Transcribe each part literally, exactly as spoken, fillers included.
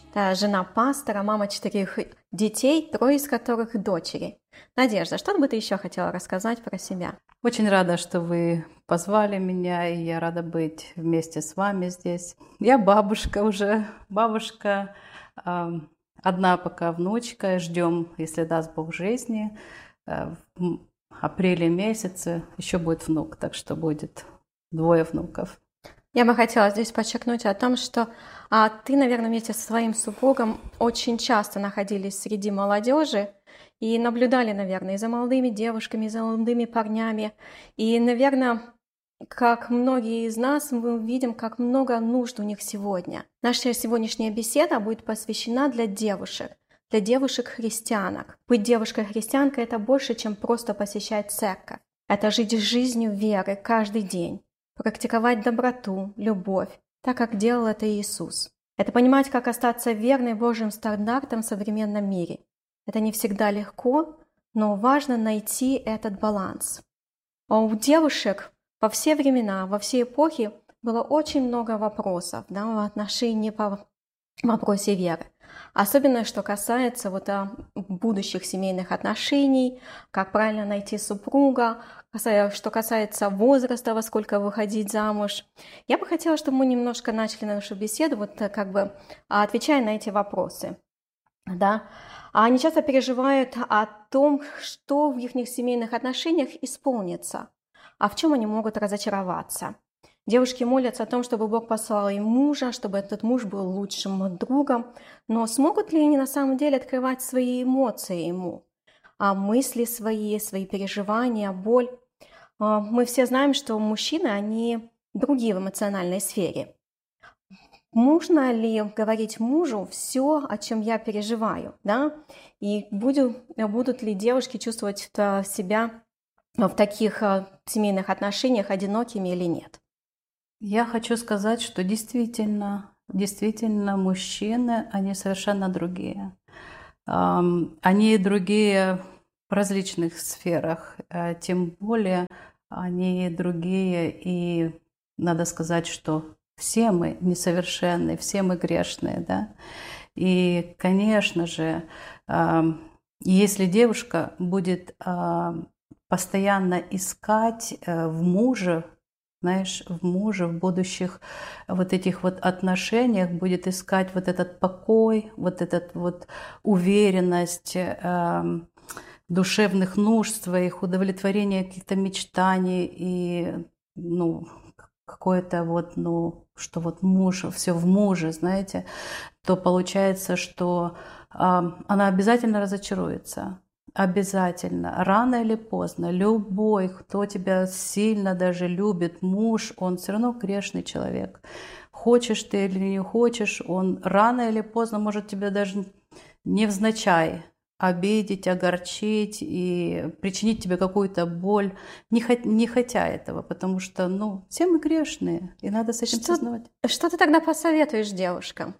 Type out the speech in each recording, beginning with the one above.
Да, жена пастора, мама четырех детей, трое из которых дочери. Надежда, что бы ты еще хотела рассказать про себя? Очень рада, что вы позвали меня, и я рада быть вместе с вами здесь. Я бабушка уже, бабушка, ам, одна пока внучка, ждем, если даст Бог жизни, э, в м- апреле месяце еще будет внук, так что будет двое внуков. Я бы хотела здесь подчеркнуть о том, что а, ты, наверное, вместе со своим супругом очень часто находились среди молодежи и наблюдали, наверное, и за молодыми девушками, и за молодыми парнями. И, наверное, как многие из нас, мы видим, как много нужд у них сегодня. Наша сегодняшняя беседа будет посвящена для девушек, для девушек-христианок. Быть девушкой-христианкой – это больше, чем просто посещать церковь. Это жить жизнью веры каждый день. Практиковать доброту, любовь, так как делал это Иисус. Это понимать, как остаться верной Божьим стандартам в современном мире. Это не всегда легко, но важно найти этот баланс. А у девушек во все времена, во все эпохи было очень много вопросов, да, в отношении по вопросе веры. Особенно, что касается вот, а, будущих семейных отношений, как правильно найти супруга, касая- что касается возраста, во сколько выходить замуж. Я бы хотела, чтобы мы немножко начали нашу беседу, вот э, как бы а, отвечая на эти вопросы. Да? А они часто переживают о том, что в их семейных отношениях исполнится, а в чем они могут разочароваться. Девушки молятся о том, чтобы Бог послал им мужа, чтобы этот муж был лучшим другом, но смогут ли они на самом деле открывать свои эмоции ему, а мысли свои, свои переживания, боль? А, Мы все знаем, что мужчины, они другие в эмоциональной сфере. Можно ли говорить мужу все, о чем я переживаю, да? И буду, будут ли девушки чувствовать э, себя в таких э, семейных отношениях одинокими или нет? Я хочу сказать, что действительно, действительно мужчины, они совершенно другие. Ам, Они другие в различных сферах, э, тем более они другие, и надо сказать, что все мы несовершенны, все мы грешные, да. И, конечно же, ам, если девушка будет ам, постоянно искать э, в муже, знаешь, в муже, в будущих вот этих вот отношениях будет искать вот этот покой, вот этот вот уверенность, эм, душевных нужд своих, удовлетворение каких-то мечтаний и, ну, какое-то вот, ну, что вот муж, все в муже, знаете, то получается, что а, она обязательно разочаруется. Обязательно. Рано или поздно. Любой, кто тебя сильно даже любит, муж, он все равно грешный человек. Хочешь ты или не хочешь, он рано или поздно может тебя даже невзначай обидеть, огорчить и причинить тебе какую-то боль, не, хот- не хотя этого, потому что, ну, все мы грешные, и надо с этим Что, сознавать. что ты тогда посоветуешь девушкам?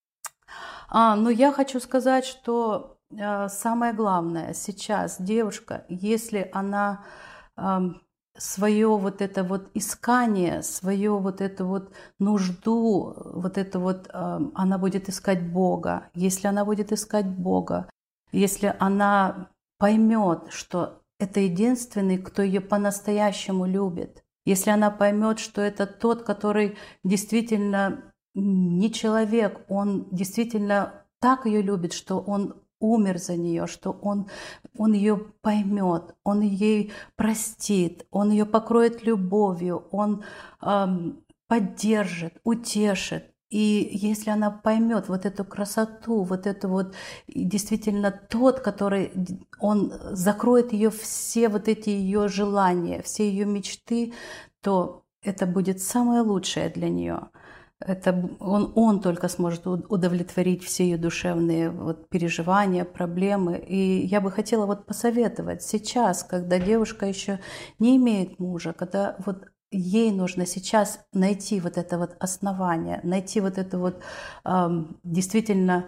А, ну я хочу сказать, что э, самое главное сейчас девушка, если она свое вот это вот искание, свое вот это вот нужду, вот это вот ам, она будет искать Бога. Если она будет искать Бога, если она поймет, что это единственный, кто ее по-настоящему любит, если она поймет, что это тот, который действительно не человек, он действительно так ее любит, что он умер за нее, что он, он ее поймет, он ей простит, он ее покроет любовью, он эм, поддержит, утешит. И если она поймет вот эту красоту, вот это вот действительно тот, который он закроет ее все вот эти ее желания, все ее мечты, то это будет самое лучшее для нее. Это он, он только сможет удовлетворить все ее душевные вот переживания, проблемы. И я бы хотела вот посоветовать сейчас, когда девушка еще не имеет мужа, когда вот ей нужно сейчас найти вот это вот основание, найти вот это вот эм, действительно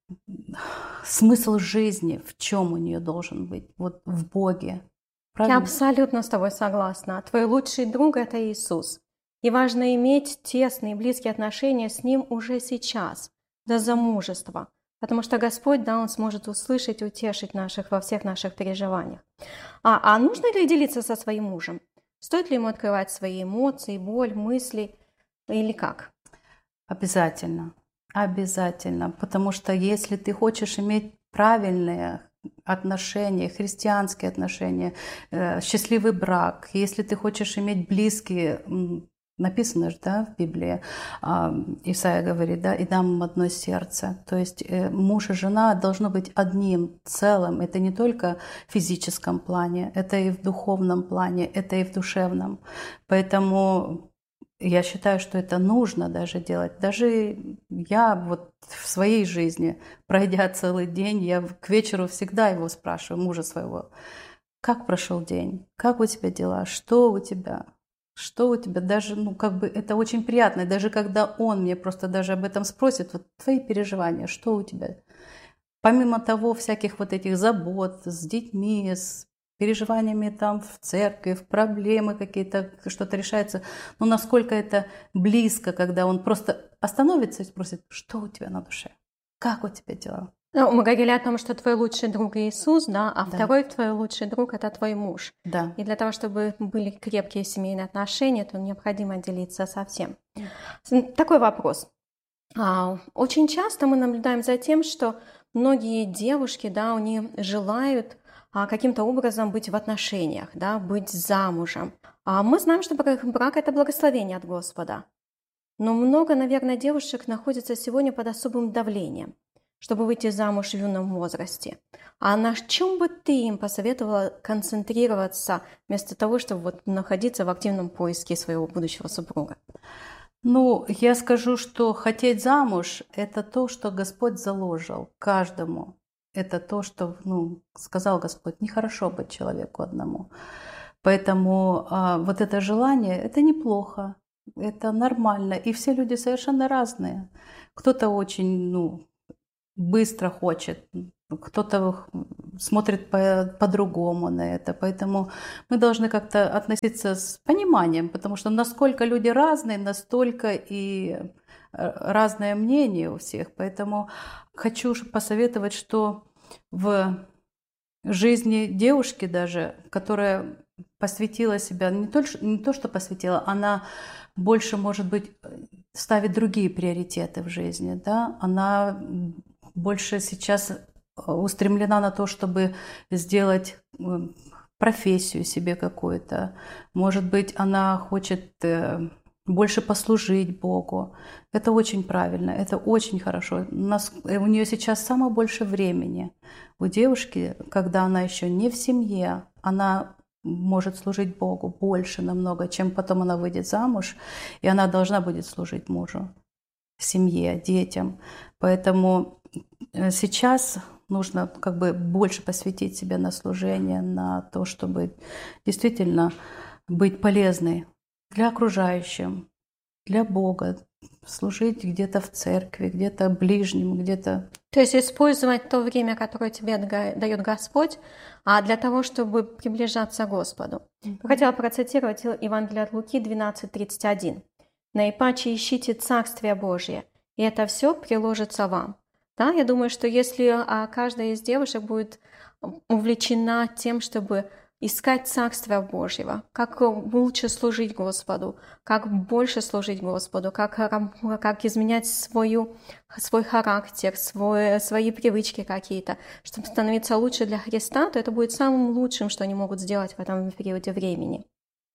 смысл жизни, в чем у нее должен быть, вот в Боге. Я Правильно? абсолютно с тобой согласна. Твой лучший друг – это Иисус. И важно иметь тесные, близкие отношения с Ним уже сейчас, до замужества. Потому что Господь, да, Он сможет услышать, утешить наших во всех наших переживаниях. А, а нужно ли делиться со своим мужем? Стоит ли ему открывать свои эмоции, боль, мысли или как? Обязательно, обязательно, потому что если ты хочешь иметь правильные отношения, христианские отношения, э, счастливый брак, если ты хочешь иметь близкие, м, написано же, да, в Библии, а, Исаия говорит, да, и дам им одно сердце. То есть э, муж и жена должно быть одним целым. Это не только в физическом плане, это и в духовном плане, это и в душевном. Поэтому я считаю, что это нужно даже делать. Даже я вот в своей жизни, пройдя целый день, я к вечеру всегда его спрашиваю, мужа своего, как прошел день, как у тебя дела, что у тебя, что у тебя, даже, ну, как бы это очень приятно, и даже когда он мне просто даже об этом спросит, вот твои переживания, что у тебя, помимо того, всяких вот этих забот с детьми, с переживаниями там в церкви, в проблемы какие-то, что-то решается. Но насколько это близко, когда он просто остановится и спросит, что у тебя на душе, как у тебя дела? Ну, мы говорили о том, что твой лучший друг Иисус, да, а Да. второй твой лучший друг – это твой муж. Да. И для того, чтобы были крепкие семейные отношения, то необходимо делиться со всем. Такой вопрос. А, Очень часто мы наблюдаем за тем, что многие девушки, да, они желают а, каким-то образом быть в отношениях, да, быть замужем. А мы знаем, что брак, брак – это благословение от Господа. Но много, наверное, девушек находятся сегодня под особым давлением, чтобы выйти замуж в юном возрасте. А на чем бы ты им посоветовала концентрироваться вместо того, чтобы вот находиться в активном поиске своего будущего супруга? Ну, я скажу, что хотеть замуж – это то, что Господь заложил каждому. Это то, что, ну, сказал Господь, нехорошо быть человеку одному. Поэтому а, вот это желание – это неплохо, это нормально. И все люди совершенно разные. Кто-то очень, ну, быстро хочет, кто-то смотрит по- по-другому на это. Поэтому мы должны как-то относиться с пониманием, потому что насколько люди разные, настолько и разное мнение у всех. Поэтому хочу посоветовать, что в жизни девушки даже, которая посвятила себя, не то, не то что посвятила, она больше, может быть, ставит другие приоритеты в жизни, да, она больше сейчас устремлена на то, чтобы сделать профессию себе какую-то. Может быть, она хочет больше послужить Богу. Это очень правильно, это очень хорошо. У нас, у нее сейчас самое больше времени. У девушки, когда она еще не в семье, она может служить Богу больше намного, чем потом она выйдет замуж, и она должна будет служить мужу, семье, детям. Поэтому сейчас нужно как бы больше посвятить себя на служение, на то, чтобы действительно быть полезной для окружающим, для Бога, служить где-то в церкви, где-то ближним, где-то... То есть использовать то время, которое тебе дает Господь, а для того, чтобы приближаться к Господу. Mm-hmm. Хотела процитировать Евангелие от Луки двенадцать тридцать один. «Наипаче ищите Царствие Божие, и это все приложится вам». Да, я думаю, что если а, каждая из девушек будет увлечена тем, чтобы искать Царство Божьего, как лучше служить Господу, как больше служить Господу, как, как изменять свою, свой характер, свой, свои привычки какие-то, чтобы становиться лучше для Христа, то это будет самым лучшим, что они могут сделать в этом периоде времени.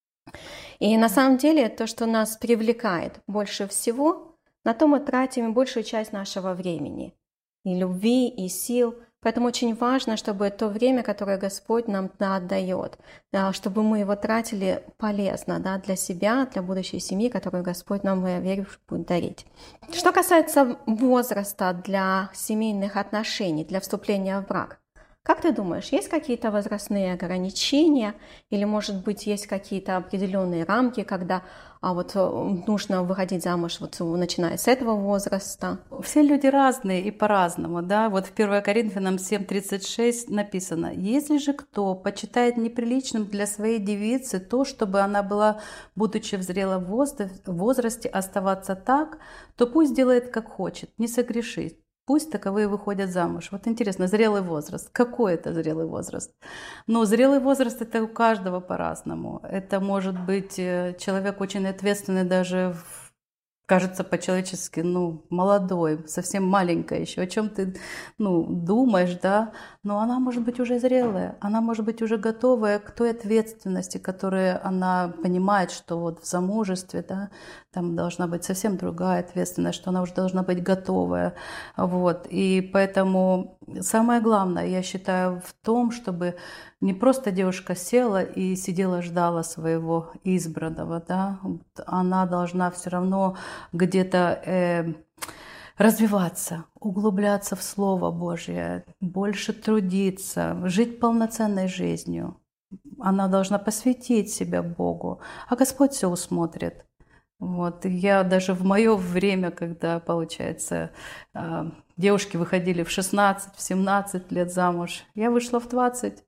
И на самом деле то, что нас привлекает больше всего, на то мы тратим большую часть нашего времени, и любви, и сил. Поэтому очень важно, чтобы то время, которое Господь нам да, отдает, да, чтобы мы его тратили полезно, да, для себя, для будущей семьи, которую Господь нам, я верю, будет дарить. Что касается возраста для семейных отношений, для вступления в брак, Как ты думаешь, есть какие-то возрастные ограничения или, может быть, есть какие-то определенные рамки, когда а вот э, нужно выходить замуж вот э, начиная с этого возраста? Все люди разные и по-разному, да. Вот в первое Коринфянам семь тридцать шесть написано: «Если же кто почитает неприличным для своей девицы то, чтобы она была, будучи в зрелом возра- возрасте, оставаться так, то пусть делает, как хочет, не согрешит. Пусть таковые выходят замуж». Вот интересно, зрелый возраст. Какой это зрелый возраст? Ну, зрелый возраст — это у каждого по-разному. Это может быть э, человек очень ответственный даже в кажется по-человечески, ну, молодой, совсем маленькая еще, о чем ты, ну, думаешь, да, но она может быть уже зрелая, она может быть уже готовая к той ответственности, которую она понимает, что вот в замужестве, да, там должна быть совсем другая ответственность, что она уже должна быть готовая, вот, и поэтому самое главное, я считаю, в том, чтобы не просто девушка села и сидела, ждала своего избранного, да, вот она должна все равно где-то э, развиваться, углубляться в Слово Божье, больше трудиться, жить полноценной жизнью. Она должна посвятить себя Богу, а Господь все усмотрит. Вот. И я даже в мое время, когда, получается, э, девушки выходили в шестнадцать, в семнадцать лет замуж, я вышла в двадцать.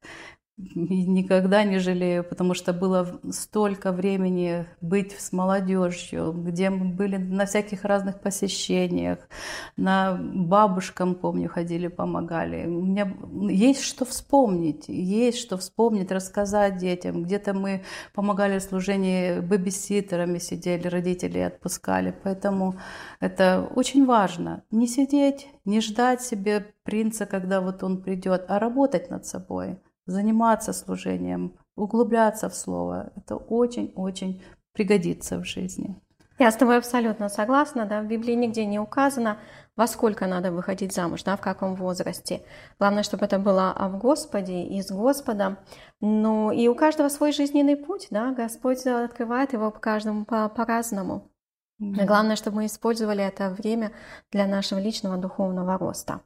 И никогда не жалею, потому что было столько времени быть с молодежью, где мы были на всяких разных посещениях, на бабушкам, помню, ходили, помогали. У меня есть что вспомнить, есть что вспомнить, рассказать детям. Где-то мы помогали в служении, бэбиситерами сидели, родителей отпускали. Поэтому это очень важно. Не сидеть, не ждать себе принца, когда вот он придет, а работать над собой. Заниматься служением, углубляться в Слово. Это очень-очень пригодится в жизни. Я с тобой абсолютно согласна, да, в Библии нигде не указано, во сколько надо выходить замуж, да, в каком возрасте. Главное, чтобы это было в Господе и с Господом. Ну, и у каждого свой жизненный путь, да, Господь открывает его по каждому по- по-разному. Mm-hmm. Главное, чтобы мы использовали это время для нашего личного духовного роста.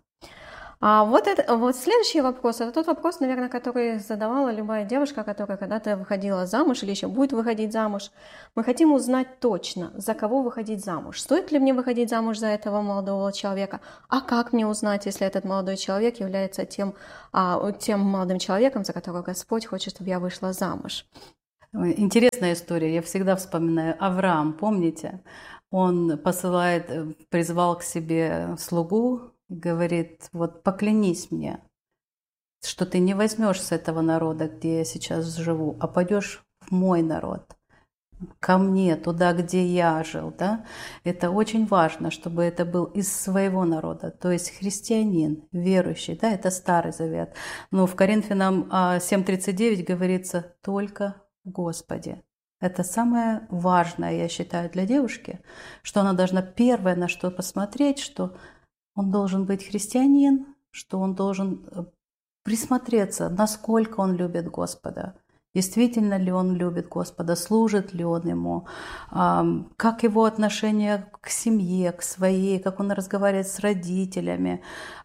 А вот, это, вот следующий вопрос, это тот вопрос, наверное, который задавала любая девушка, которая когда-то выходила замуж или еще будет выходить замуж. Мы хотим узнать точно, за кого выходить замуж. Стоит ли мне выходить замуж за этого молодого человека? А как мне узнать, если этот молодой человек является тем, а, тем молодым человеком, за которого Господь хочет, чтобы я вышла замуж? Интересная история. Я всегда вспоминаю Авраам, помните? Он посылает, призвал к себе слугу, говорит: вот поклянись мне, что ты не возьмешь с этого народа, где я сейчас живу, а пойдешь в мой народ, ко мне, туда, где я жил. Да? Это очень важно, чтобы это был из своего народа, то есть христианин, верующий. Да? Это Старый Завет. Но в Коринфянам семь тридцать девять говорится: только в Господе. Это самое важное, я считаю, для девушки, что она должна первое на что посмотреть, что он должен быть христианин, что он должен присмотреться, насколько он любит Господа, действительно ли он любит Господа, служит ли он ему, как его отношение к семье, к своей, как он разговаривает с родителями,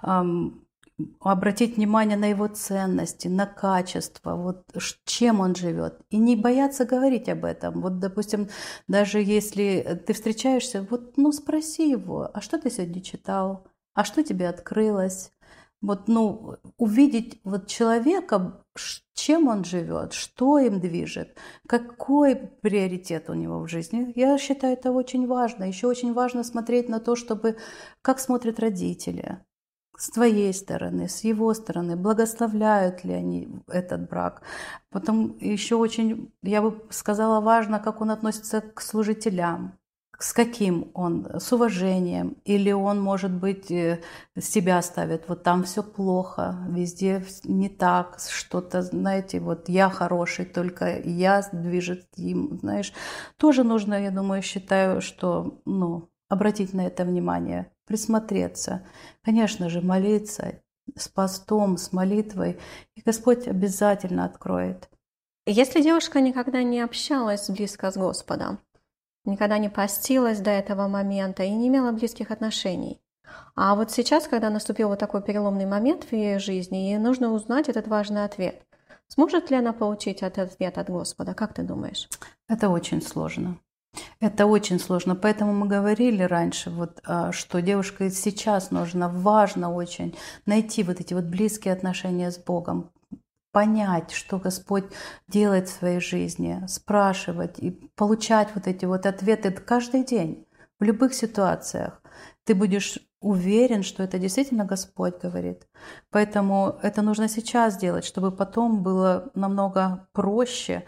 обратить внимание на его ценности, на качество, вот чем он живет. И не бояться говорить об этом. Вот, допустим, даже если ты встречаешься, вот, ну, спроси его: а что ты сегодня читал? А что тебе открылось? Вот, ну, увидеть вот человека, чем он живет, что им движет, какой приоритет у него в жизни. Я считаю, это очень важно. Еще очень важно смотреть на то, чтобы как смотрят родители. С твоей стороны, с его стороны, благословляют ли они этот брак. Потом еще очень, я бы сказала, важно, как он относится к служителям, с каким он, с уважением, или он, может быть, себя ставит, вот там все плохо, везде не так, что-то, знаете, вот я хороший, только я движет им, знаешь. Тоже нужно, я думаю, считаю, что, ну, обратить на это внимание, присмотреться, конечно же, молиться с постом, с молитвой, и Господь обязательно откроет. Если девушка никогда не общалась близко с Господом, никогда не постилась до этого момента и не имела близких отношений, А вот сейчас, когда наступил вот такой переломный момент в ее жизни, ей нужно узнать этот важный ответ. Сможет ли она получить этот ответ от Господа? Как ты думаешь? Это очень сложно. Это очень сложно. Поэтому мы говорили раньше, вот, а, что девушке сейчас нужно, важно очень найти вот эти вот близкие отношения с Богом, понять, что Господь делает в своей жизни, спрашивать и получать вот эти вот ответы каждый день, в любых ситуациях. Ты будешь уверен, что это действительно Господь говорит. Поэтому это нужно сейчас делать, чтобы потом было намного проще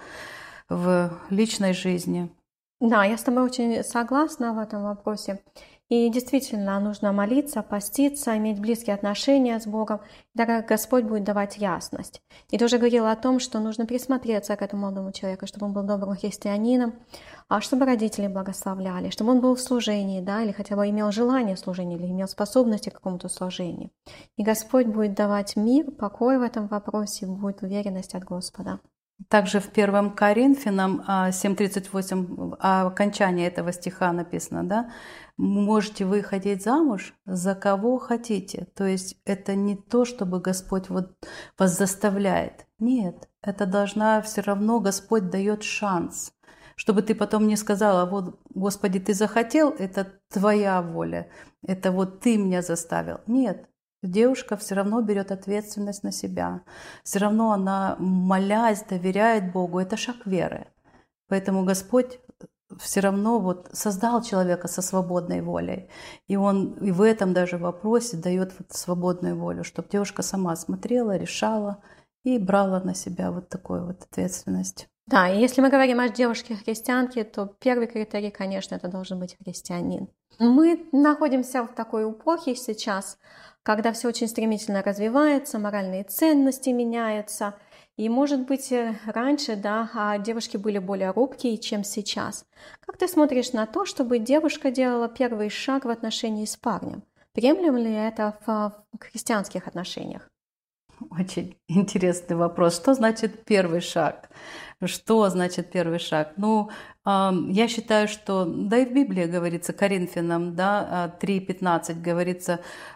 в личной жизни. Да, я с тобой очень согласна в этом вопросе. И действительно, нужно молиться, поститься, иметь близкие отношения с Богом, тогда Господь будет давать ясность. И ты уже говорила о том, что нужно присмотреться к этому молодому человеку, чтобы он был добрым христианином, а чтобы родители благословляли, чтобы он был в служении, да, или хотя бы имел желание служения, или имел способности к какому-то служению. И Господь будет давать мир, покой в этом вопросе, будет уверенность от Господа. Также в первом Коринфянам семь тридцать восемь, окончание этого стиха написано, да, можете вы ходить замуж за кого хотите. То есть это не то, чтобы Господь вот вас заставляет. Нет, это должна все равно, Господь дает шанс, чтобы ты потом не сказала: вот, Господи, ты захотел, это твоя воля, это вот ты меня заставил. Нет. Девушка все равно берет ответственность на себя. Все равно она, молясь, доверяет Богу. Это шаг веры. Поэтому Господь все равно вот создал человека со свободной волей. И Он и в этом даже вопросе дает вот свободную волю, чтобы девушка сама смотрела, решала и брала на себя вот такую вот ответственность. Да, и если мы говорим о девушке-христианке, то первый критерий, конечно, это должен быть христианин. Мы находимся в такой эпохе сейчас, когда все очень стремительно развивается, моральные ценности меняются. И, может быть, раньше, да, девушки были более робкие, чем сейчас. Как ты смотришь на то, чтобы девушка делала первый шаг в отношении с парнем? Приемлемо ли это в христианских отношениях? Очень интересный вопрос. Что значит первый шаг? Что значит первый шаг? Ну, я считаю, что, да и в Библии говорится, Коринфянам, да, три пятнадцать говорится: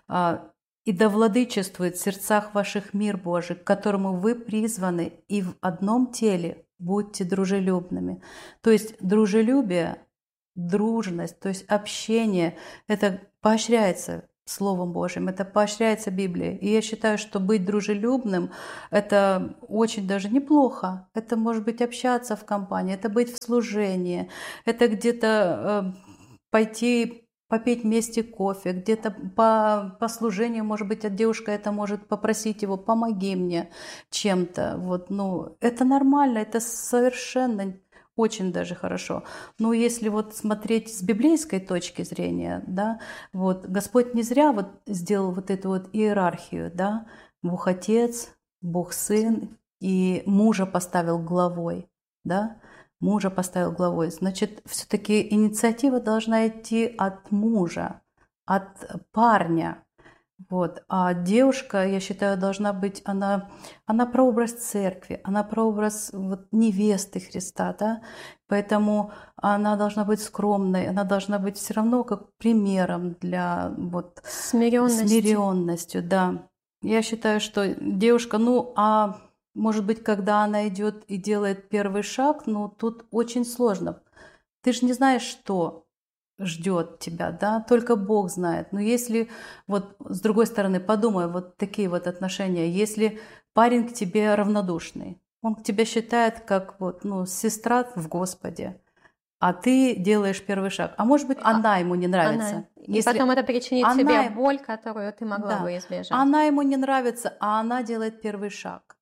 «И да владычествует в сердцах ваших мир Божий, к которому вы призваны, и в одном теле будьте дружелюбными». То есть дружелюбие, дружность, то есть общение, это поощряется Словом Божьим, это поощряется Библией. И я считаю, что быть дружелюбным – это очень даже неплохо. Это может быть общаться в компании, это быть в служении, это где-то э, пойти попить вместе кофе, где-то по, по служению, может быть, девушка это может попросить его: помоги мне чем-то. Вот, ну, это нормально, это совершенно очень даже хорошо. Но если вот смотреть с библейской точки зрения, да, вот Господь не зря вот сделал вот эту вот иерархию, да, Бог Отец, Бог Сын, и мужа поставил главой, да, мужа поставил главой. Значит, все-таки инициатива должна идти от мужа, от парня. Вот. А девушка, я считаю, должна быть, она, она прообраз церкви, она прообраз вот невесты Христа, да? Поэтому она должна быть скромной, она должна быть все равно как примером для вот смиренности. смиренностью, да. Я считаю, что девушка, ну, а может быть, когда она идет и делает первый шаг, ну, тут очень сложно. Ты же не знаешь, что ждет тебя, да, только Бог знает. Но если вот с другой стороны подумай, вот такие вот отношения, если парень к тебе равнодушный, он к тебе считает как вот, ну, сестра в Господе, а ты делаешь первый шаг, а может быть, она ему не нравится. Она. И если потом это причинит она... тебе боль, которую ты могла да. бы избежать. Она ему не нравится, а она делает первый шаг.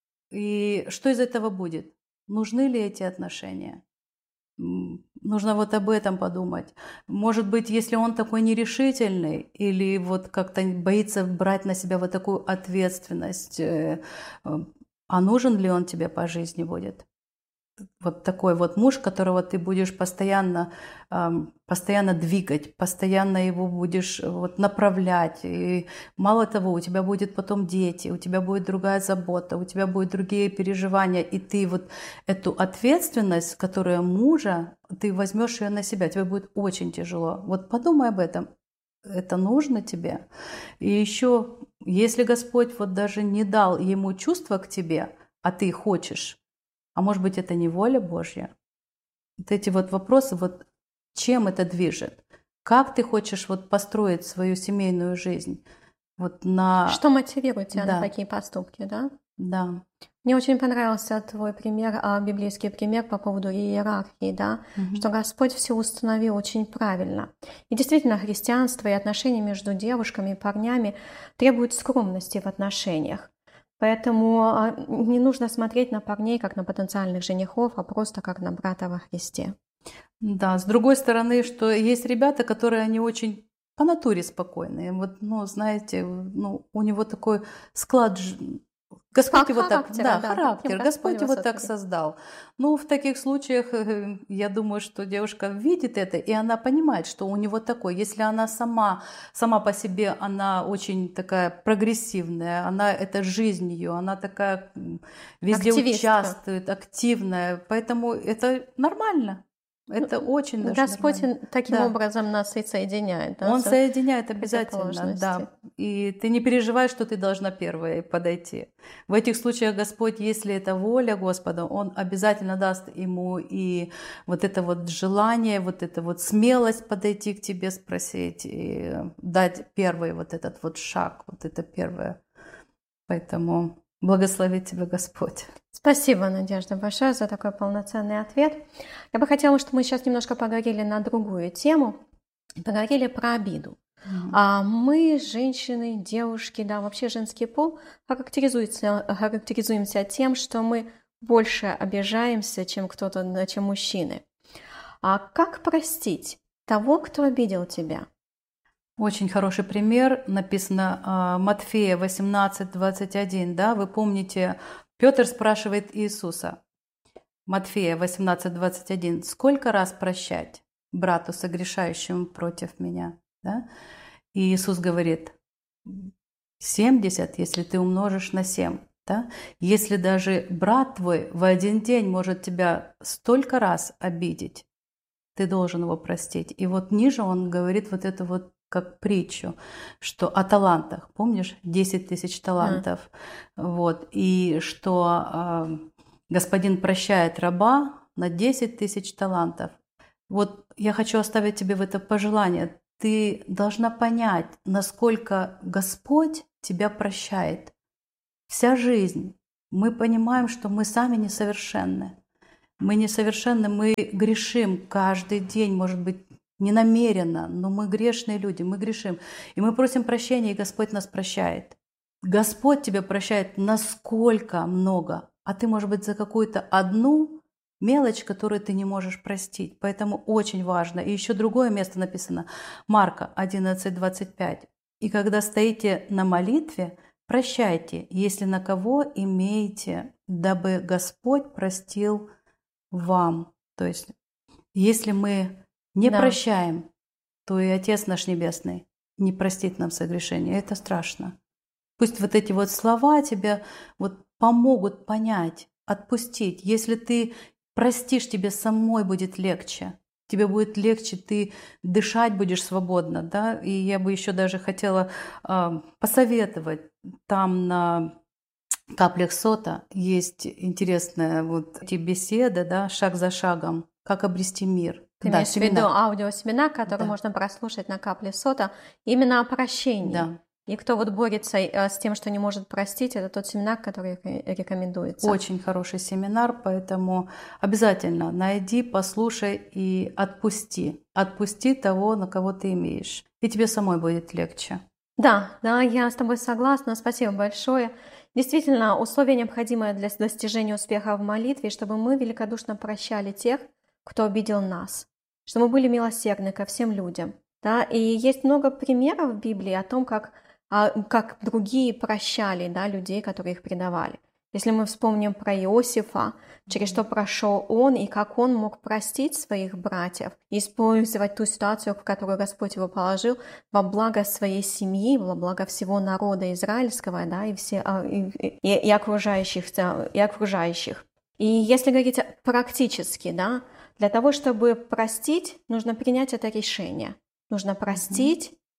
И что из этого будет? Нужны ли эти отношения? Нужно вот об этом подумать. Может быть, если он такой нерешительный или вот как-то боится брать на себя вот такую ответственность, а нужен ли он тебе по жизни будет? Вот такой вот муж, которого ты будешь постоянно, постоянно двигать, постоянно его будешь вот направлять. И мало того, у тебя будет потом дети, у тебя будет другая забота, у тебя будут другие переживания, и ты вот эту ответственность, которая мужа, ты возьмешь ее на себя, тебе будет очень тяжело. Вот подумай об этом. это нужно тебе. И еще, если Господь вот даже не дал ему чувства к тебе, а ты хочешь, а может быть, это не воля Божья? Вот эти вот вопросы, вот чем это движет? Как ты хочешь вот построить свою семейную жизнь? Вот на... Что мотивирует тебя на Да, такие поступки, да? да. Мне очень понравился твой пример, а, библейский пример по поводу иерархии, да, Мгм. что Господь все установил очень правильно. И действительно, христианство и отношения между девушками и парнями требуют скромности в отношениях. Поэтому а, не нужно смотреть на парней как на потенциальных женихов, а просто как на брата во Христе. Да, с другой стороны, что есть ребята, которые они очень по натуре спокойные. Вот, ну, знаете, ну, у него такой склад, ж- Господь Как его так, характера, да, да, таким характер, Господь Господь его его так сотворил. создал. Ну, в таких случаях, э, я думаю, что девушка видит это, и она понимает, что у него такой. Если она сама, сама по себе, она очень такая прогрессивная, она, это жизнь ее, она такая м, везде Активистка. участвует, активная, поэтому это нормально. Это очень даже Господь нормально. таким Да. образом нас и соединяет, да, Он со- соединяет обязательно, противоположности. да. И ты не переживай, что ты должна первая подойти. В этих случаях Господь, если это воля Господа, Он обязательно даст ему и вот это вот желание, вот это вот смелость подойти к тебе, спросить, и дать первый вот этот вот шаг, вот это первое. Поэтому благословит тебя Господь. Спасибо, Надежда, большое за такой полноценный ответ. Я бы хотела, чтобы мы сейчас немножко поговорили на другую тему, поговорили про обиду. Мгм. А мы, женщины, девушки, да, вообще женский пол, характеризуется, характеризуемся тем, что мы больше обижаемся, чем кто-то, чем мужчины. А как простить того, кто обидел тебя? Очень хороший пример. Написано а, Матфея восемнадцать двадцать один. Да? Вы помните, Петр спрашивает Иисуса. Матфея восемнадцать двадцать один. Сколько раз прощать брату, согрешающему против меня? Да? И Иисус говорит, семьдесят, если ты умножишь на семь. Да? Если даже брат твой в один день может тебя столько раз обидеть, ты должен его простить. И вот ниже он говорит вот это вот как притчу, что о талантах. Помнишь, десять тысяч талантов. Вот. И что э, господин прощает раба на десять тысяч талантов. Вот я хочу оставить тебе в это пожелание. Ты должна понять, насколько Господь тебя прощает. Вся жизнь. Мы понимаем, что мы сами несовершенны. Мы несовершенны, мы грешим каждый день, может быть, не намеренно, но мы грешные люди, мы грешим. И мы просим прощения, и Господь нас прощает. Господь тебя прощает насколько много, а ты, может быть, за какую-то одну мелочь, которую ты не можешь простить. Поэтому очень важно. И еще другое место написано, Марка одиннадцать двадцать пять. «И когда стоите на молитве, прощайте, если на кого имеете, дабы Господь простил вам». То есть, если мы не Да. прощаем, то и Отец наш Небесный не простит нам согрешения. Это страшно. Пусть вот эти вот слова тебе вот помогут понять, отпустить. Если ты простишь, тебе самой будет легче. Тебе будет легче, ты дышать будешь свободно, да. И я бы еще даже хотела э, посоветовать там на каплях сота есть интересная вот эти беседы, да, шаг за шагом, как обрести мир. Ты Да, имеешь в виду семинар. аудиосеминар, который Да. можно прослушать на капле сота, именно о прощении. Да. И кто вот борется э, с тем, что не может простить, это тот семинар, который ре- рекомендуется. Очень хороший семинар, поэтому обязательно найди, послушай и отпусти. Отпусти того, на кого ты имеешь. И тебе самой будет легче. Да, да, я с тобой согласна. Спасибо большое. Действительно, условие необходимое для достижения успеха в молитве, чтобы мы великодушно прощали тех, кто обидел нас, чтобы мы были милосердны ко всем людям. Да? И есть много примеров в Библии о том, как, а, как другие прощали, да, людей, которые их предавали. Если мы вспомним про Иосифа, через что прошел он и как он мог простить своих братьев, и использовать ту ситуацию, в которую Господь его положил, во благо своей семьи, во благо всего народа израильского, да, и, все, а, и, и, и окружающих, и окружающих. И если говорить практически, да, для того, чтобы простить, нужно принять это решение. Нужно простить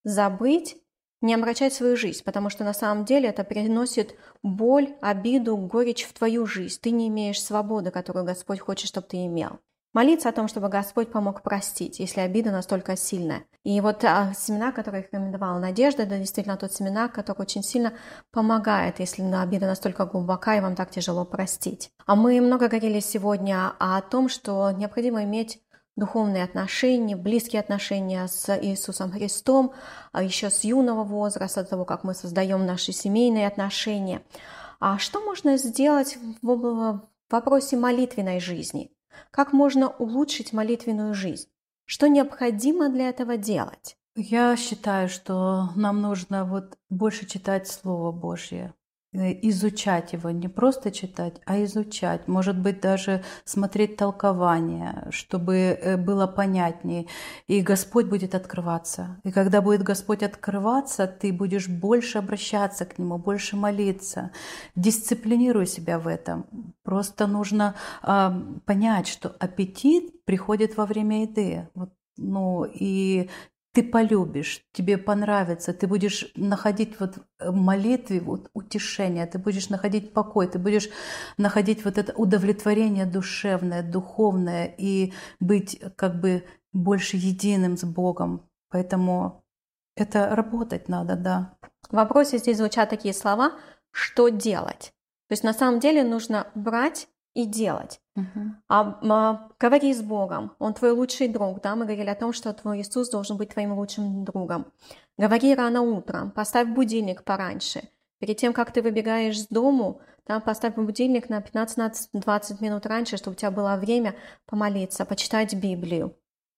забыть, не омрачать свою жизнь, потому что на самом деле это приносит боль, обиду, горечь в твою жизнь. Ты не имеешь свободы, которую Господь хочет, чтобы ты имел. Молиться о том, чтобы Господь помог простить, если обида настолько сильная. И вот а, семена, которые рекомендовала Надежда, это действительно тот семена, который очень сильно помогает, если обида настолько глубока и вам так тяжело простить. А мы много говорили сегодня о том, что необходимо иметь духовные отношения, близкие отношения с Иисусом Христом, а еще с юного возраста, того, как мы создаем наши семейные отношения. А что можно сделать в вопросе молитвенной жизни? Как можно улучшить молитвенную жизнь? Что необходимо для этого делать? Я считаю, что нам нужно вот больше читать Слово Божье, изучать его, не просто читать, а изучать. Может быть, даже смотреть толкование, чтобы было понятнее. И Господь будет открываться. И когда будет Господь открываться, ты будешь больше обращаться к Нему, больше молиться. Дисциплинируй себя в этом. Просто нужно э, понять, что аппетит приходит во время еды. Вот, ну, и ты полюбишь, тебе понравится, ты будешь находить вот в молитве вот утешение, ты будешь находить покой, ты будешь находить вот это удовлетворение душевное, духовное и быть как бы больше единым с Богом. Поэтому это работать надо, да. В вопросе здесь звучат такие слова «что делать?». То есть на самом деле нужно брать и делать. Uh-huh. А, а, говори с Богом, Он твой лучший друг, да, мы говорили о том, что твой Иисус должен быть твоим лучшим другом. Говори рано утром, поставь будильник пораньше. Перед тем, как ты выбегаешь с дому, да, поставь будильник на пятнадцать-двадцать минут раньше, чтобы у тебя было время помолиться, почитать Библию.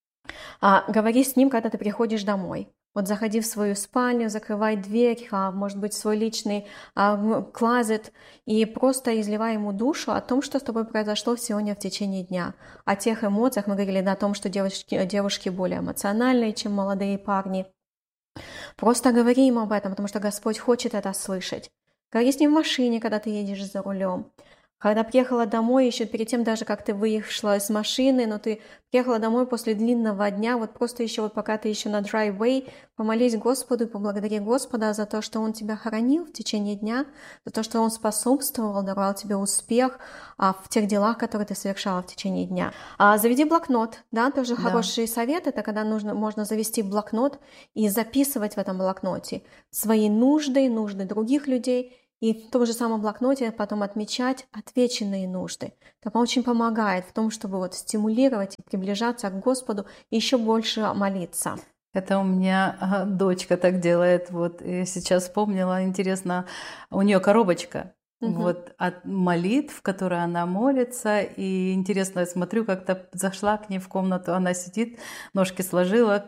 А, говори с Ним, когда ты приходишь домой. Вот заходи в свою спальню, закрывай дверь, а, может быть, в свой личный а, клозет и просто изливай ему душу о том, что с тобой произошло сегодня в течение дня. О тех эмоциях мы говорили о том, что девушки, девушки более эмоциональные, чем молодые парни. Просто говори ему об этом, потому что Господь хочет это слышать. Говори с ним в машине, когда ты едешь за рулем. Когда приехала домой, еще перед тем даже, как ты выехала из машины, но ты приехала домой после длинного дня, вот просто еще вот пока ты еще на драйвей, помолись Господу и поблагодари Господа за то, что Он тебя хранил в течение дня, за то, что Он способствовал, давал тебе успех а, в тех делах, которые ты совершала в течение дня. А, заведи блокнот, да, тоже да. Хороший совет, это когда нужно, можно завести блокнот и записывать в этом блокноте свои нужды, нужды других людей, и в том же самом блокноте потом отмечать отвеченные нужды. Это очень помогает в том, чтобы вот стимулировать и приближаться к Господу и еще больше молиться. Это у меня дочка так делает. Вот я сейчас вспомнила, интересно, у нее коробочка. Угу. Вот от молитв, в которой она молится. И интересно, я смотрю, как-то зашла к ней в комнату, она сидит, ножки сложила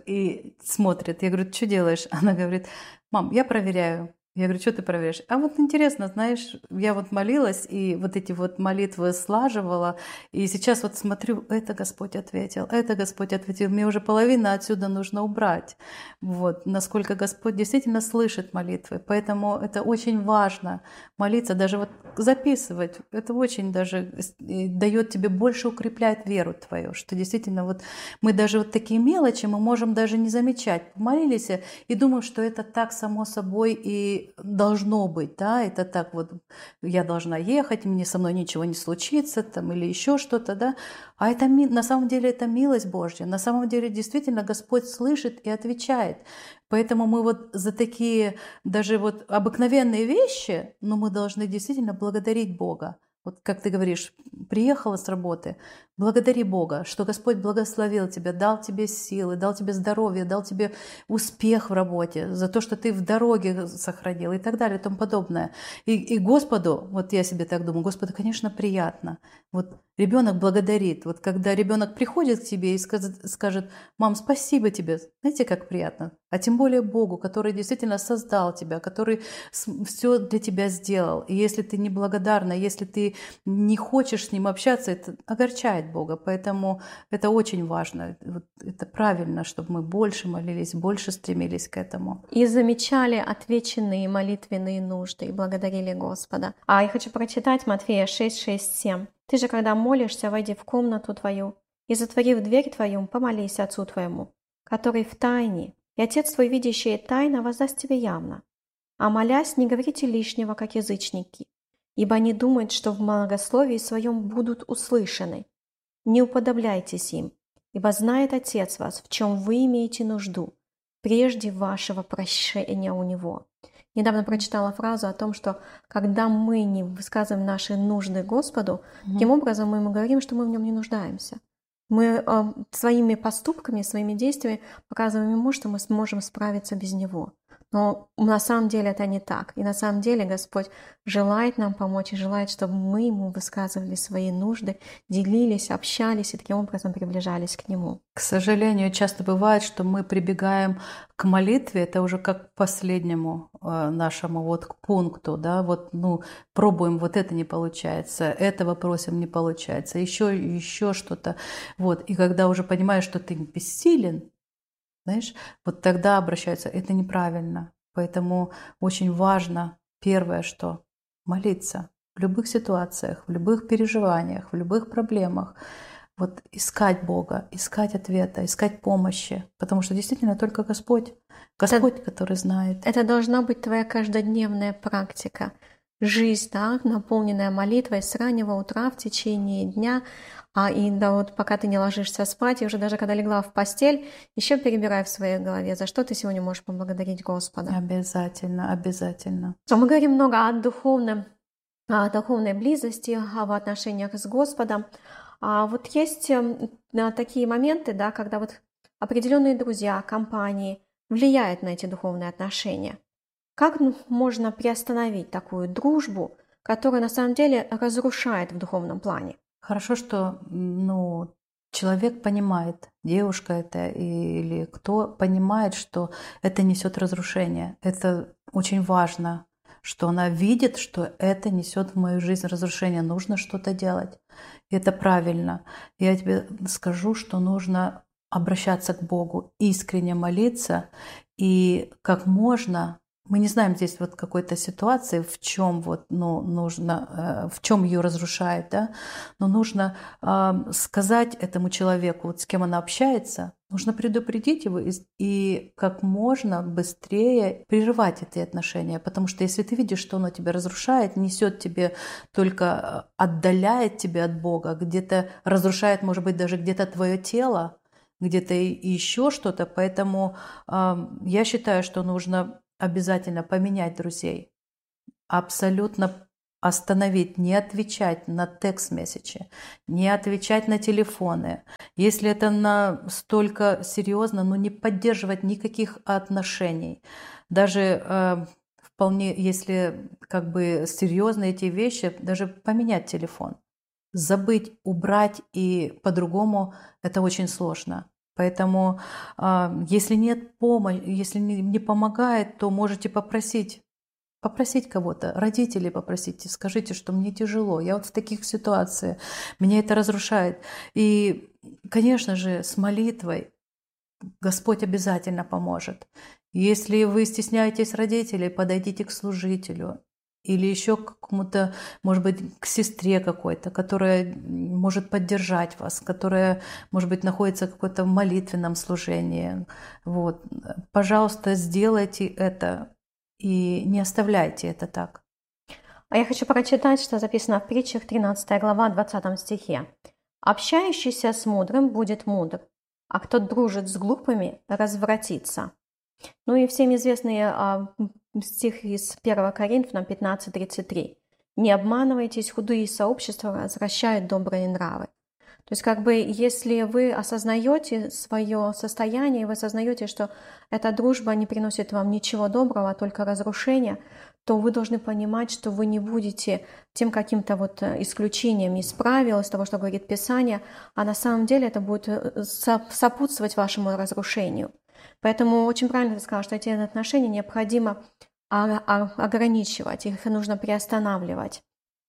и смотрит. Я говорю, что делаешь? Она говорит, мам, я проверяю. Я говорю, что ты проверяешь? А вот интересно, знаешь, я вот молилась, и вот эти вот молитвы слаживала, и сейчас вот смотрю, это Господь ответил, это Господь ответил, мне уже половина отсюда нужно убрать. Вот, насколько Господь действительно слышит молитвы, поэтому это очень важно молиться, даже вот записывать, это очень даже дает тебе больше, укрепляет веру твою, что действительно вот мы даже вот такие мелочи мы можем даже не замечать. Помолились и думаем, что это так само собой и должно быть, да, это так вот, я должна ехать, мне со мной ничего не случится, там, или еще что-то, да, а это на самом деле это милость Божья, на самом деле действительно Господь слышит и отвечает, поэтому мы вот за такие даже вот обыкновенные вещи, но мы должны действительно благодарить Бога. Вот как ты говоришь, приехала с работы, благодари Бога, что Господь благословил тебя, дал тебе силы, дал тебе здоровье, дал тебе успех в работе, за то, что ты в дороге сохранил и так далее и тому подобное. И, и Господу, вот я себе так думаю, Господу, конечно, приятно. Вот ребенок благодарит. Вот когда ребенок приходит к тебе и скажет, скажет, мам, спасибо тебе, знаете, как приятно. А тем более Богу, который действительно создал тебя, который все для тебя сделал. И если ты неблагодарна, если ты не хочешь с Ним общаться, это огорчает Бога. Поэтому это очень важно. Это правильно, чтобы мы больше молились, больше стремились к этому. И замечали отвеченные молитвенные нужды и благодарили Господа. А я хочу прочитать Матфея шесть, шесть, семь. «Ты же, когда молишься, войди в комнату твою, и, затворив дверь твою, помолись Отцу твоему, который в тайне, и Отец твой, видящий тайно, воздаст тебе явно. А молясь, не говорите лишнего, как язычники, ибо они думают, что в многословии своем будут услышаны. Не уподобляйтесь им, ибо знает Отец вас, в чем вы имеете нужду, прежде вашего прощения у Него». Недавно прочитала фразу о том, что когда мы не высказываем наши нужды Господу, Мгм. таким образом мы ему говорим, что мы в нем не нуждаемся. Мы э, своими поступками, своими действиями показываем ему, что мы сможем справиться без него. Но на самом деле это не так. И на самом деле Господь желает нам помочь и желает, чтобы мы Ему высказывали свои нужды, делились, общались и таким образом приближались к Нему. К сожалению, часто бывает, что мы прибегаем к молитве, это уже как к последнему э, нашему вот к пункту, да, вот, ну, пробуем, вот это не получается, этого просим, не получается, еще, еще что-то, вот, и когда уже понимаешь, что ты бессилен, знаешь, вот тогда обращаются, это неправильно, поэтому очень важно, первое, что молиться в любых ситуациях, в любых переживаниях, в любых проблемах, вот искать Бога, искать ответа, искать помощи, потому что действительно только Господь, Господь, который знает. Это должна быть твоя каждодневная практика. Жизнь, да, наполненная молитвой с раннего утра в течение дня, а и да, вот пока ты не ложишься спать, и уже даже когда легла в постель, еще перебирай в своей голове, за что ты сегодня можешь поблагодарить Господа. Обязательно, обязательно. Мы говорим много о духовном, о духовной близости, об отношениях с Господом. А вот есть эм, да, такие моменты, да, когда вот определенные друзья, компании влияют на эти духовные отношения. Как ну, можно приостановить такую дружбу, которая на самом деле разрушает в духовном плане? Хорошо, что ну, человек понимает, девушка это или кто понимает, что это несет разрушение. Это очень важно, что она видит, что это несет в мою жизнь разрушение. Нужно что-то делать. И это правильно. Я тебе скажу, что нужно обращаться к Богу, искренне молиться и как можно. Мы не знаем здесь вот какой-то ситуации, в чем вот, ну, нужно, в чем ее разрушает, да, но нужно э, сказать этому человеку, вот с кем она общается, нужно предупредить его и, и как можно быстрее прерывать эти отношения, потому что если ты видишь, что оно тебя разрушает, несет тебе только, отдаляет тебя от Бога, где-то разрушает, может быть, даже где-то твое тело, где-то и еще что-то, поэтому э, я считаю, что нужно обязательно поменять друзей, абсолютно остановить, не отвечать на текст-месседжи, не отвечать на телефоны. Если это настолько серьезно, но не поддерживать никаких отношений. Даже э, вполне, если как бы серьезные эти вещи, даже поменять телефон. Забыть, убрать и по-другому это очень сложно. Поэтому, если нет помощи, если не помогает, то можете попросить, попросить кого-то, родителей попросите, скажите, что мне тяжело, я вот в таких ситуациях, меня это разрушает. И, конечно же, с молитвой Господь обязательно поможет. Если вы стесняетесь родителей, подойдите к служителю. Или еще к какому-то, может быть, к сестре какой-то, которая может поддержать вас, которая, может быть, находится в каком-то молитвенном служении. Вот. Пожалуйста, сделайте это и не оставляйте это так. А я хочу прочитать, что записано в притчах тринадцатая глава, двадцатом стихе. «Общающийся с мудрым будет мудр, а кто дружит с глупыми, развратится». Ну и всем известный а, стих из первого Коринфянам пятнадцать тридцать три. «Не обманывайтесь, худые сообщества развращают добрые нравы». То есть как бы если вы осознаете свое состояние, вы осознаете, что эта дружба не приносит вам ничего доброго, а только разрушения, то вы должны понимать, что вы не будете тем каким-то вот исключением из правил, из того, что говорит Писание, а на самом деле это будет сопутствовать вашему разрушению. Поэтому очень правильно ты сказала, что эти отношения необходимо ограничивать, их нужно приостанавливать.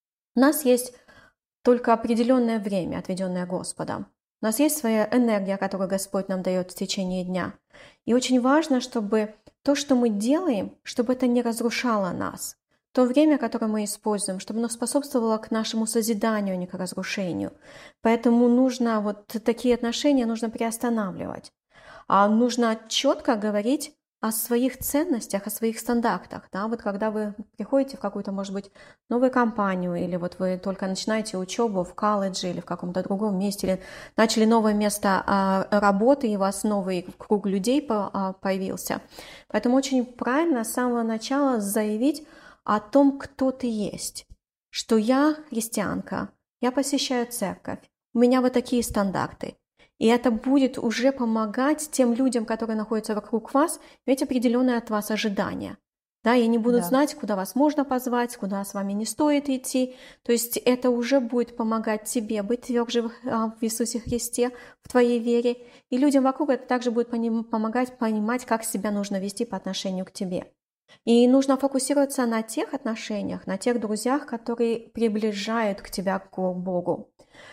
У нас есть только определенное время, отведенное Господом. У нас есть своя энергия, которую Господь нам дает в течение дня. И очень важно, чтобы то, что мы делаем, чтобы это не разрушало нас. То время, которое мы используем, чтобы оно способствовало к нашему созиданию, а не к разрушению. Поэтому нужно вот такие отношения нужно приостанавливать. А нужно четко говорить о своих ценностях, о своих стандартах, да, вот когда вы приходите в какую-то, может быть, новую компанию, или вот вы только начинаете учебу в колледже или в каком-то другом месте, или начали новое место а, работы, и у вас новый круг людей по, а, появился. Поэтому очень правильно с самого начала заявить о том, кто ты есть, что я христианка, я посещаю церковь, у меня вот такие стандарты. И это будет уже помогать тем людям, которые находятся вокруг вас, иметь определенные от вас ожидания. Да, и они будут Да. знать, куда вас можно позвать, куда с вами не стоит идти. То есть это уже будет помогать тебе быть тверже в в Иисусе Христе, в твоей вере. И людям вокруг это также будет поним- помогать понимать, как себя нужно вести по отношению к тебе. И нужно фокусироваться на тех отношениях, на тех друзьях, которые приближают к тебя к Богу.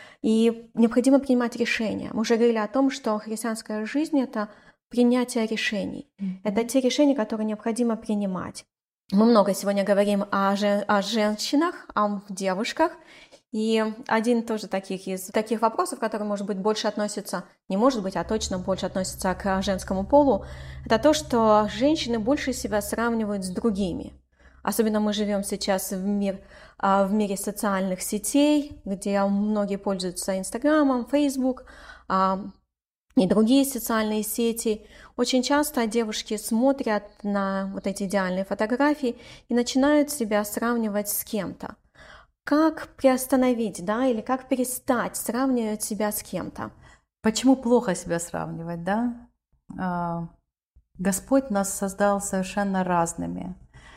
И необходимо принимать решения. Мы уже говорили о том, что христианская жизнь – это принятие решений. Мгм. Это те решения, которые необходимо принимать. Мы много сегодня говорим о, жен- о женщинах, о девушках. И один тоже таких из таких вопросов, который, может быть, больше относится, не может быть, а точно больше относится к женскому полу, это то, что женщины больше себя сравнивают с другими. Особенно мы живем сейчас в, мир, а, в мире социальных сетей, где многие пользуются Инстаграмом, Фейсбук а, и другие социальные сети. Очень часто девушки смотрят на вот эти идеальные фотографии и начинают себя сравнивать с кем-то. Как приостановить, да, или как перестать сравнивать себя с кем-то? Почему плохо себя сравнивать, да? А, Господь нас создал совершенно разными.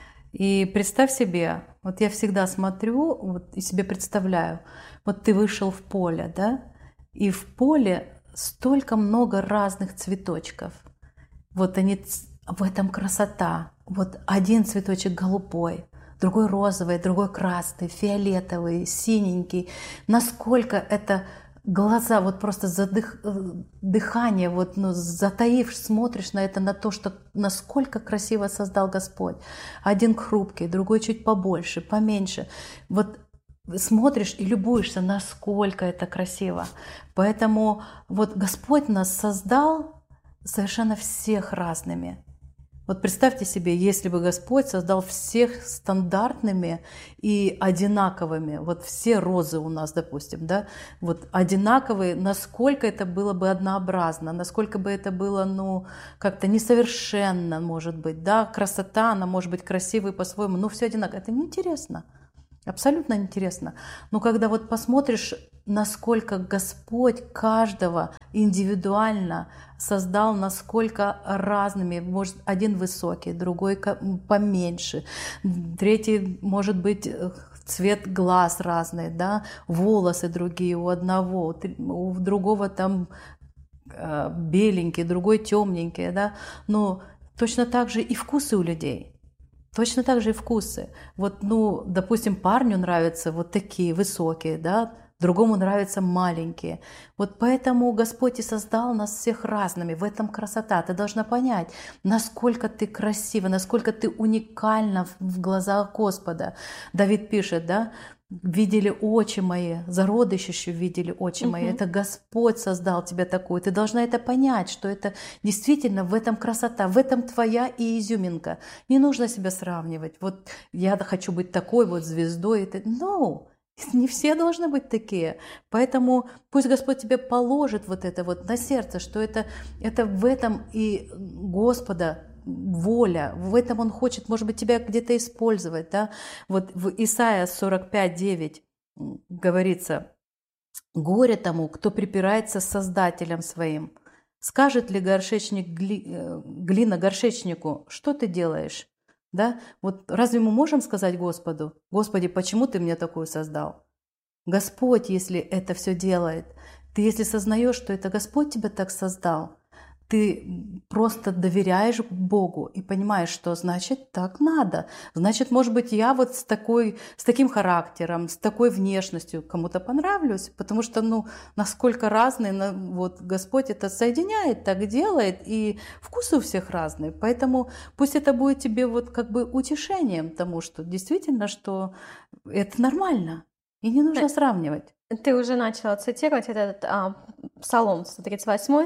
И представь себе, вот я всегда смотрю вот, и себе представляю, вот ты вышел в поле, да, и в поле столько много разных цветочков. Вот они, в этом красота. Вот один цветочек голубой, другой розовый, другой красный, фиолетовый, синенький. Насколько это глаза, вот просто задых, дыхание, вот, ну, затаив, смотришь на это, на то, что насколько красиво создал Господь. Один хрупкий, другой чуть побольше, поменьше. Вот смотришь и любуешься, насколько это красиво. Поэтому вот Господь нас создал совершенно всех разными. Вот представьте себе, если бы Господь создал всех стандартными и одинаковыми, вот все розы у нас, допустим, да, вот одинаковые, насколько это было бы однообразно, насколько бы это было, ну, как-то несовершенно, может быть, да, красота, она может быть красивой по-своему, но все одинаково, это неинтересно. Абсолютно интересно. Но когда вот посмотришь, насколько Господь каждого индивидуально создал, насколько разными, может, один высокий, другой поменьше, третий, может быть, цвет глаз разный, да, волосы другие у одного, у другого там беленький, другой темненький, да, но точно так же и вкусы у людей. Точно так же и вкусы. Вот, ну, допустим, парню нравятся вот такие высокие, да, другому нравятся маленькие. Вот поэтому Господь и создал нас всех разными. В этом красота. Ты должна понять, насколько ты красива, насколько ты уникальна в глазах Господа. Давид пишет, да, видели очи мои, зародыш еще видели очи мои. Мгм. Это Господь создал тебя такую. Ты должна это понять, что это действительно в этом красота, в этом твоя и изюминка. Не нужно себя сравнивать. Вот я хочу быть такой вот звездой. Это... No! Не все должны быть такие. Поэтому пусть Господь тебе положит вот это вот на сердце, что это, это в этом и Господа воля, в этом Он хочет, может быть, тебя где-то использовать. Да? Вот в Исайя сорок пять девять говорится: «Горе тому, кто припирается с Создателем своим. Скажет ли горшечник гли, глина горшечнику: что ты делаешь?» Да? Вот разве мы можем сказать Господу: «Господи, почему ты мне такую создал?» Господь, если это все делает, ты если сознаешь, что это Господь тебя так создал, ты просто доверяешь Богу и понимаешь, что значит так надо. Значит, может быть, я вот с, такой, с таким характером, с такой внешностью кому-то понравлюсь, потому что, ну, насколько разные, вот Господь это соединяет, так делает, и вкусы у всех разные. Поэтому пусть это будет тебе вот как бы утешением тому, что действительно, что это нормально, и не нужно сравнивать. Ты уже начала цитировать этот а, Псалом сто тридцать восемь.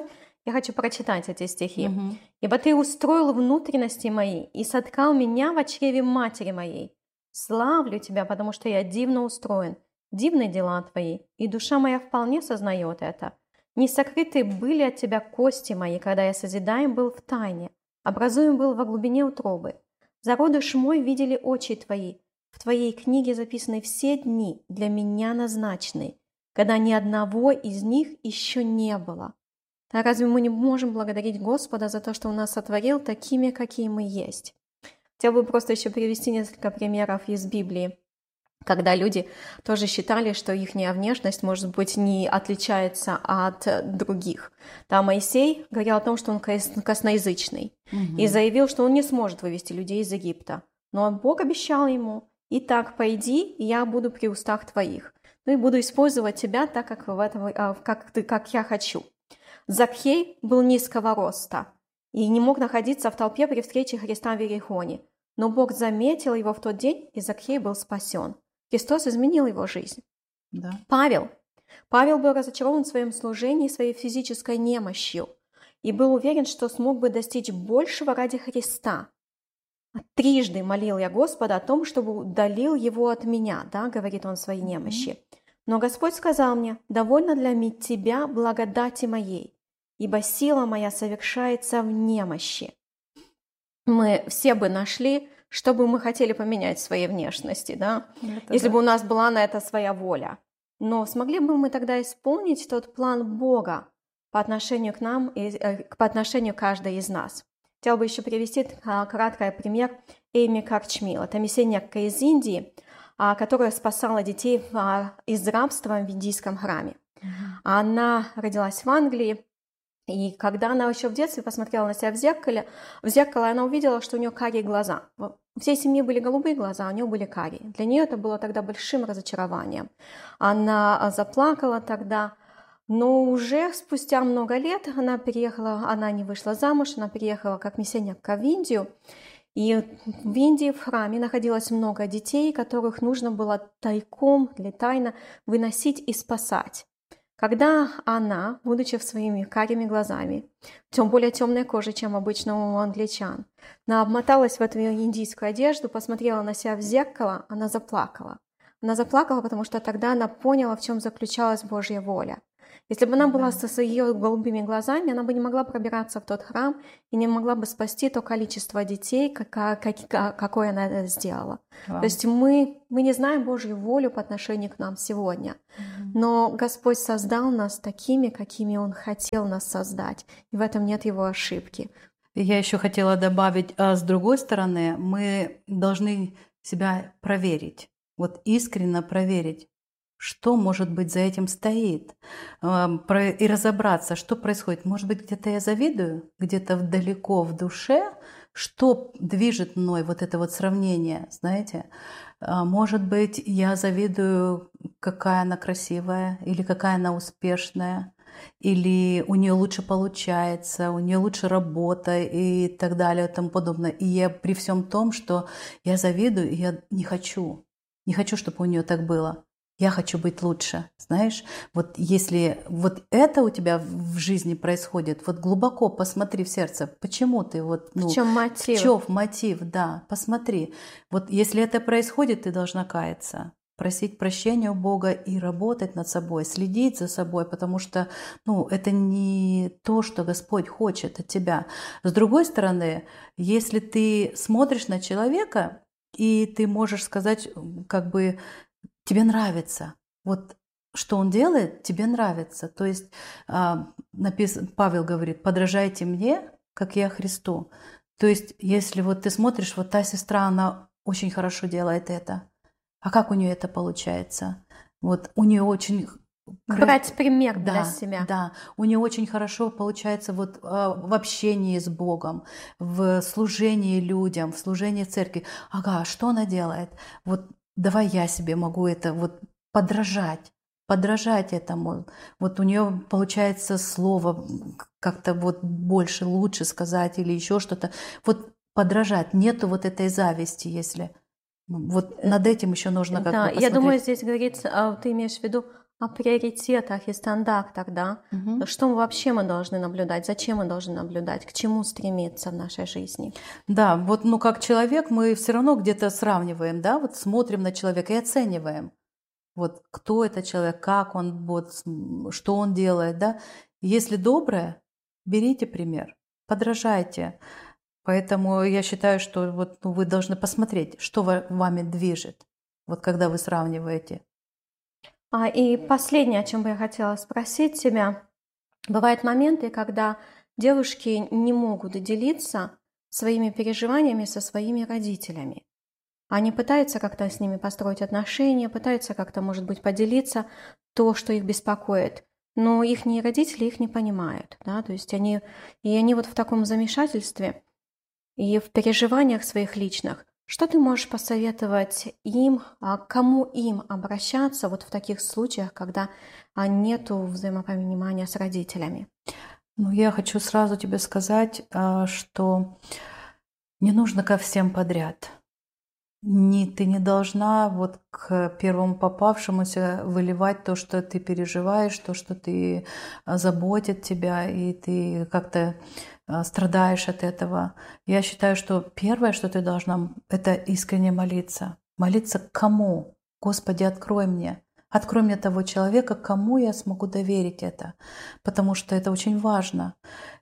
Я хочу прочитать эти стихи. Мгм. «Ибо ты устроил внутренности мои и соткал меня в чреве матери моей. Славлю тебя, потому что я дивно устроен. Дивны дела твои, и душа моя вполне сознает это. Не сокрыты были от тебя кости мои, когда я созидаем был в тайне, образуем был во глубине утробы. Зародыш мой видели очи твои. В твоей книге записаны все дни, для меня назначенные, когда ни одного из них еще не было». А разве мы не можем благодарить Господа за то, что Он нас сотворил такими, какие мы есть? Хотела бы просто еще привести несколько примеров из Библии, когда люди тоже считали, что их внешность, может быть, не отличается от других. Там Моисей говорил о том, что он косноязычный, Мгм. и заявил, что он не сможет вывести людей из Египта. Но Бог обещал ему: «Итак, пойди, и я буду при устах твоих, ну и буду использовать тебя так, как, в этом, как, ты, как я хочу». Закхей был низкого роста и не мог находиться в толпе при встрече Христа в Иерихоне. Но Бог заметил его в тот день, и Закхей был спасен. Христос изменил его жизнь. Да. Павел. Павел был разочарован в своем служении своей физической немощью и был уверен, что смог бы достичь большего ради Христа. «Трижды молил я Господа о том, чтобы удалил его от меня», да, говорит он в своей немощи. «Но Господь сказал мне: довольно для ми- тебя благодати моей, ибо сила моя совершается в немощи». Мы все бы нашли, что бы мы хотели поменять в своей внешности, да, Это если да. бы у нас была на это своя воля. Но смогли бы мы тогда исполнить тот план Бога по отношению к нам и э, по отношению к каждой из нас? Хотела бы еще привести а, краткий пример Эйми Карчмил. Это миссионерка из Индии, а, которая спасала детей а, из рабства в индийском храме. Мгм. Она родилась в Англии, и когда она еще в детстве посмотрела на себя в зеркале, в зеркало она увидела, что у нее карие глаза. У всей семьи были голубые глаза, а у нее были карие. Для нее это было тогда большим разочарованием. Она заплакала тогда, но уже спустя много лет она переехала, она не вышла замуж, она переехала как миссионерка в Индию. И в Индии в храме находилось много детей, которых нужно было тайком или тайно выносить и спасать. Когда она, будучи своими карими глазами, тем более темной кожей, чем обычно у англичан, она обмоталась в эту индийскую одежду, посмотрела на себя в зеркало, она заплакала. Она заплакала, потому что тогда она поняла, в чем заключалась Божья воля. Если бы она была Да. со ее голубыми глазами, она бы не могла пробираться в тот храм и не могла бы спасти то количество детей, кака- как- какое она это сделала. Вау. То есть мы, мы не знаем Божью волю по отношению к нам сегодня. Мгм. Но Господь создал нас такими, какими Он хотел нас создать. И в этом нет Его ошибки. И Я еще хотела добавить, а с другой стороны, мы должны себя проверить, вот искренне проверить, что, может быть, за этим стоит, ам, про- и разобраться, что происходит. Может быть, где-то я завидую, где-то далеко в душе, что движет мной вот это вот сравнение, знаете. А, Может быть, я завидую, какая она красивая или какая она успешная, или у нее лучше получается, у нее лучше работа и так далее и тому подобное. И я при всем том, что я завидую, и я не хочу, не хочу, чтобы у нее так было. Я хочу быть лучше, знаешь. Вот если вот это у тебя в жизни происходит, вот глубоко посмотри в сердце, почему ты вот, ну, В чем мотив? в чем мотив, да, посмотри. Вот если это происходит, ты должна каяться, просить прощения у Бога и работать над собой, следить за собой, потому что, ну, это не то, что Господь хочет от тебя. С другой стороны, если ты смотришь на человека, и ты можешь сказать, как бы, тебе нравится, вот что он делает, тебе нравится. То есть а, напис- Павел говорит, подражайте мне, как я Христу. То есть если вот ты смотришь, вот та сестра, она очень хорошо делает это. А как у нее это получается? Вот у нее очень кра- Брать пример для да, себя. да, у нее очень хорошо получается вот а, в общении с Богом, в служении людям, в служении церкви. Ага, что она делает? Вот давай я себе могу это вот подражать, подражать этому. Вот у нее получается слово как-то вот больше, лучше сказать или еще что-то. Вот подражать. Нету вот этой зависти, если... Вот над этим еще нужно как Да, бы я посмотреть. думаю, здесь говорится, а, ты имеешь в виду о приоритетах и стандартах, да? Мгм. Что вообще мы должны наблюдать, зачем мы должны наблюдать, к чему стремиться в нашей жизни. Да, вот, ну, как человек мы все равно где-то сравниваем, да, вот смотрим на человека и оцениваем. Вот кто это человек, как он, вот, с- м, что он делает, да. Если доброе, берите пример, подражайте. Поэтому я считаю, что вот, ну, вы должны посмотреть, что ва- вами движет, вот когда вы сравниваете. А, и последнее, о чем бы я хотела спросить тебя. Бывают моменты, когда девушки не могут делиться своими переживаниями со своими родителями. Они пытаются как-то с ними построить отношения, пытаются как-то, может быть, поделиться то, что их беспокоит. Но их родители их не понимают, да, то есть они, и они вот в таком замешательстве и в переживаниях своих личных. Что ты можешь посоветовать им, а, к кому им обращаться вот в таких случаях, когда а, нету взаимопонимания с родителями? Ну, я хочу сразу тебе сказать, а, что не нужно ко всем подряд. Не, ты не должна вот к первому попавшемуся выливать то, что ты переживаешь, то, что ты а, заботит тебя, и ты как-то а, страдаешь от этого. Я считаю, что первое, что ты должна, это искренне молиться. Молиться к кому? Господи, открой мне. Открой мне того человека, кому я смогу доверить это, потому что это очень важно.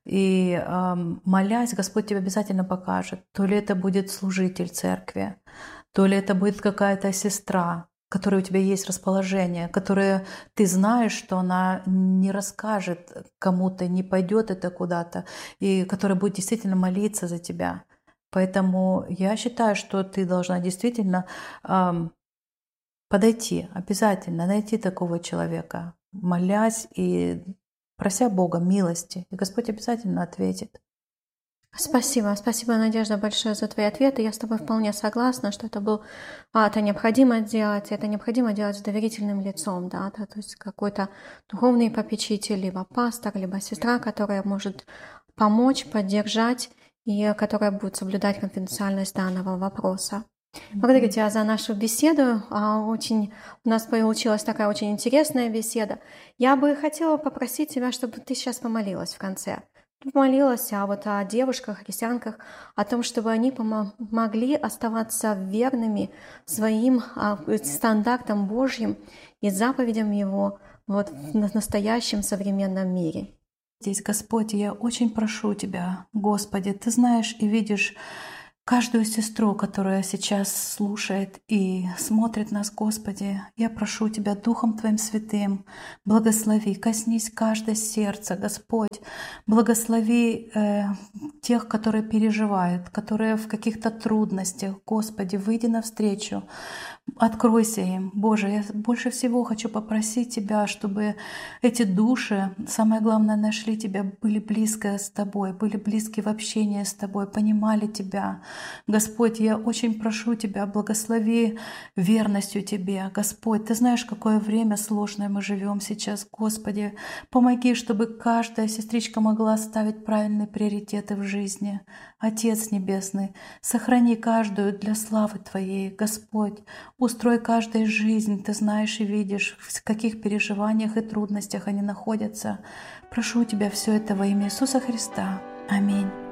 И ам, молясь, Господь тебе обязательно покажет, то ли это будет служитель церкви, то ли это будет какая-то сестра, которой у тебя есть расположение, которая ты знаешь, что она не расскажет кому-то, не пойдет это куда-то, и которая будет действительно молиться за тебя. Поэтому я считаю, что ты должна действительно ам, подойти, обязательно найти такого человека, молясь и прося Бога милости. И Господь обязательно ответит. Спасибо, спасибо, Надежда, большое за твои ответы. Я с тобой вполне согласна, что это был, а, это необходимо делать, это необходимо делать с доверительным лицом, да, да, то есть какой-то духовный попечитель, либо пастор, либо сестра, которая может помочь, поддержать и которая будет соблюдать конфиденциальность данного вопроса. Благодарю тебя за нашу беседу. А, Очень у нас получилась такая очень интересная беседа. Я бы хотела попросить тебя, чтобы ты сейчас помолилась в конце. Ты помолилась о, вот, о девушках, христианках, о том, чтобы они помо- могли оставаться верными своим а, стандартам Божьим и заповедям Его вот, в на- настоящем современном мире. Здесь, Господь, я очень прошу Тебя, Господи, Ты знаешь и видишь каждую сестру, которая сейчас слушает и смотрит нас, Господи. Я прошу Тебя Духом Твоим Святым, благослови, коснись каждое сердце, Господь. Благослови э, тех, которые переживают, которые в каких-то трудностях. Господи, выйди навстречу. Откройся им. Боже, я больше всего хочу попросить Тебя, чтобы эти души, самое главное, нашли Тебя, были близко с Тобой, были близки в общении с Тобой, понимали Тебя. Господь, я очень прошу Тебя, благослови верностью Тебе. Господь, Ты знаешь, какое время сложное мы живем сейчас. Господи, помоги, чтобы каждая сестричка могла ставить правильные приоритеты в жизни. Отец Небесный, сохрани каждую для славы Твоей. Господь, устрой каждой жизнь, Ты знаешь и видишь, в каких переживаниях и трудностях они находятся. Прошу Тебя все это во имя Иисуса Христа. Аминь.